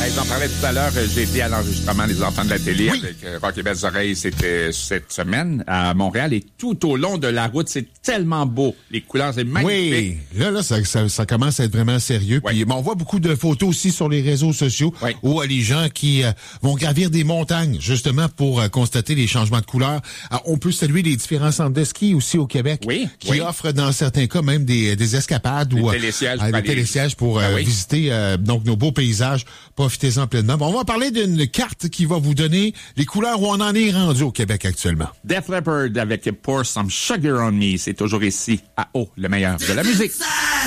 Ils en parlaient tout à l'heure. J'ai été à l'enregistrement des Enfants de la télé avec Rock et Belles Oreilles. C'était cette semaine à Montréal. Et tout au long de la route, c'est tellement beau. Les couleurs, c'est magnifique. Oui, là, ça commence à être vraiment sérieux. Oui. Puis on voit beaucoup de photos aussi sur les réseaux sociaux où les gens qui vont gravir des montagnes, justement, pour constater les changements de couleurs. On peut saluer les différents centres de ski aussi au Québec qui offrent, dans certains cas, même des escapades ou des télésièges pour visiter donc nos beaux paysages. Profitez-en pleinement. Bon, on va parler d'une carte qui va vous donner les couleurs où on en est rendu au Québec actuellement. Def Leppard avec Pour Some Sugar on Me. C'est toujours ici à O, le meilleur de la musique.